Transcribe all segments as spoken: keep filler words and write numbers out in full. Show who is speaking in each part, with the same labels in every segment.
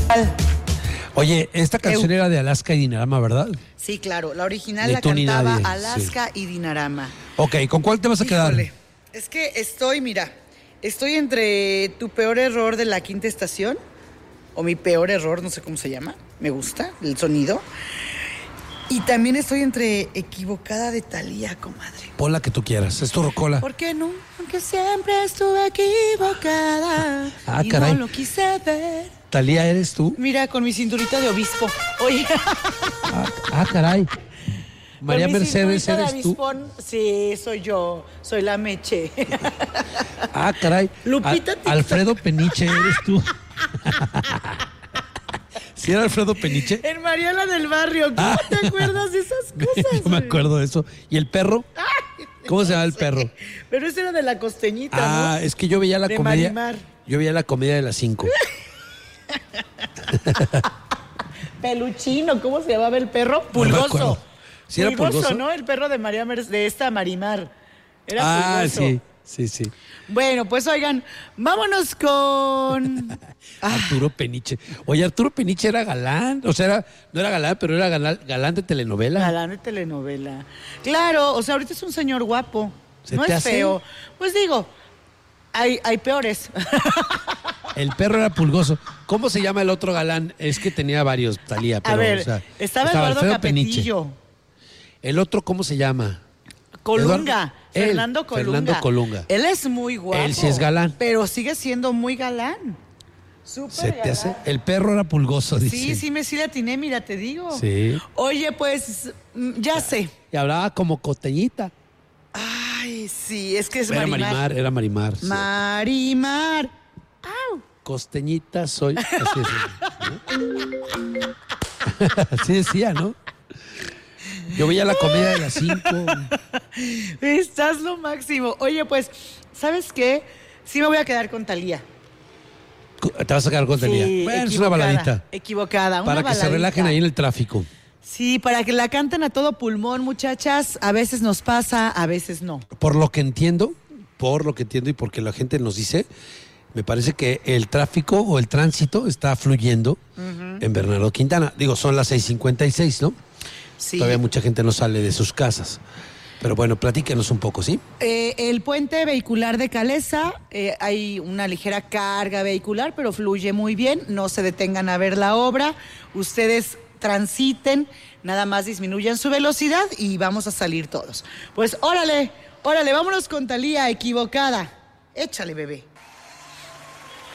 Speaker 1: Oye, esta canción
Speaker 2: Eu.
Speaker 1: era de Alaska y Dinarama, ¿verdad?
Speaker 2: Sí, claro, la original
Speaker 1: Ni
Speaker 2: la
Speaker 1: tú ni
Speaker 2: cantaba
Speaker 1: nadie,
Speaker 2: Alaska y Dinarama.
Speaker 1: Ok, ¿con cuál te vas a quedar?
Speaker 2: Híjole, es que estoy, mira, estoy entre tu peor error de la quinta estación, o mi peor error, no sé cómo se llama, me gusta el sonido. Y también estoy entre Equivocada de Thalía, comadre.
Speaker 1: Pon la que tú quieras, es tu rocola.
Speaker 2: ¿Por qué no? Porque siempre estuve equivocada.
Speaker 1: Ah,
Speaker 2: y
Speaker 1: caray.
Speaker 2: no lo quise ver.
Speaker 1: Talía, ¿eres tú?
Speaker 2: Mira, con mi cinturita de obispo. Oye.
Speaker 1: Ah, ah, caray. María
Speaker 2: Con mi
Speaker 1: Mercedes,
Speaker 2: cinturita de
Speaker 1: ¿eres tú?
Speaker 2: avispón. Sí, soy yo. Soy la Meche.
Speaker 1: Ah, caray.
Speaker 2: Lupita
Speaker 1: Al-
Speaker 2: TikTok.
Speaker 1: Alfredo Peniche, ¿eres tú? ¿Sí era Alfredo Peniche?
Speaker 2: En Mariela del Barrio. ¿Cómo
Speaker 1: Ah.
Speaker 2: te acuerdas de esas cosas?
Speaker 1: Yo me
Speaker 2: güey?
Speaker 1: acuerdo de eso. ¿Y el perro?
Speaker 2: Ay,
Speaker 1: ¿Cómo se llama el
Speaker 2: sé.
Speaker 1: perro?
Speaker 2: Pero ese era de la costeñita,
Speaker 1: Ah,
Speaker 2: ¿no?
Speaker 1: es que yo veía la
Speaker 2: De
Speaker 1: comedia.
Speaker 2: Marimar.
Speaker 1: Yo veía la comedia de las cinco.
Speaker 2: Peluchino, ¿cómo se llamaba el perro?
Speaker 1: me
Speaker 2: Pulgoso.
Speaker 1: acuerdo. ¿Sí era Pulgoso?
Speaker 2: ¿no? El perro de María Mer- de esta Marimar. Era
Speaker 1: Ah,
Speaker 2: Pulgoso.
Speaker 1: sí, sí, sí.
Speaker 2: Bueno, pues oigan, vámonos con. Ah,
Speaker 1: Arturo Peniche. Oye, Arturo Peniche era galán. O sea, era, no era galán, pero era galán, galán de telenovela.
Speaker 2: galán de telenovela. Claro, o sea, ahorita es un señor guapo.
Speaker 1: ¿Se
Speaker 2: No
Speaker 1: te
Speaker 2: es
Speaker 1: hace?
Speaker 2: feo. Pues digo, hay, hay peores.
Speaker 1: El perro era Pulgoso. ¿Cómo se llama el otro galán? Es que tenía varios, Talía, pero
Speaker 2: A ver,
Speaker 1: o sea,
Speaker 2: estaba Eduardo
Speaker 1: Alfredo Peniche.
Speaker 2: Capetillo.
Speaker 1: El otro, ¿cómo se llama?
Speaker 2: Colunga,
Speaker 1: Eduardo- él,
Speaker 2: Fernando Colunga.
Speaker 1: Fernando Colunga.
Speaker 2: Él es muy guapo.
Speaker 1: Él sí es galán.
Speaker 2: Pero sigue siendo muy galán. Súper
Speaker 1: ¿Se te
Speaker 2: galán.
Speaker 1: hace? El perro era Pulgoso, dice.
Speaker 2: Sí, sí me sí le atiné, mira, te digo.
Speaker 1: Sí.
Speaker 2: Oye, pues, mm, ya sé.
Speaker 1: Y hablaba como costeñita.
Speaker 2: Ay, sí, es que es
Speaker 1: Era
Speaker 2: Marimar.
Speaker 1: Marimar, era Marimar. sí.
Speaker 2: Marimar. Au.
Speaker 1: Costeñita soy. Así decía, ¿no? Así decía, ¿no? Yo veía la comedia de las cinco.
Speaker 2: Estás lo máximo. Oye, pues, ¿sabes qué? Sí me voy a quedar con Thalía.
Speaker 1: Te vas a quedar con Talía.
Speaker 2: Sí,
Speaker 1: Bueno, es una
Speaker 2: equivocada,
Speaker 1: baladita.
Speaker 2: Equivocada, una
Speaker 1: Para que se
Speaker 2: baladita.
Speaker 1: relajen ahí en el tráfico.
Speaker 2: Sí, para que la canten a todo pulmón, muchachas. A veces nos pasa, a veces no.
Speaker 1: Por lo que entiendo, por lo que entiendo y porque la gente nos dice, me parece que el tráfico o el tránsito está fluyendo en Bernardo Quintana. Digo, son las seis cincuenta y seis, ¿no?
Speaker 2: Sí.
Speaker 1: Todavía mucha gente no sale de sus casas. Pero bueno, platíquenos un poco, ¿sí?
Speaker 2: Eh, el puente vehicular de Calesa, eh, hay una ligera carga vehicular, pero fluye muy bien. No se detengan a ver la obra. Ustedes transiten, nada más disminuyan su velocidad y vamos a salir todos. Pues órale, órale, vámonos con Thalía, Equivocada. Échale, bebé.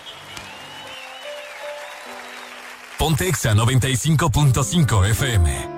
Speaker 3: Ponte Exa noventa y cinco punto cinco F M.